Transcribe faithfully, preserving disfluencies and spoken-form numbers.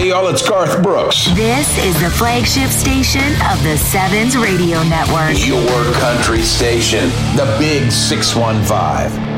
Hey, y'all, it's Garth Brooks. This is the flagship station of the Sevens Radio Network. Your country station, the Big six one five.